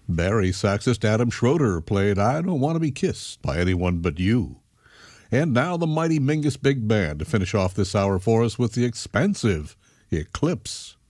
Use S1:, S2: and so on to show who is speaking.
S1: Barry saxist Adam Schroeder played I Don't Want to Be Kissed by Anyone But You. And now the mighty Mingus Big Band to finish off this hour for us with the expansive Eclipse.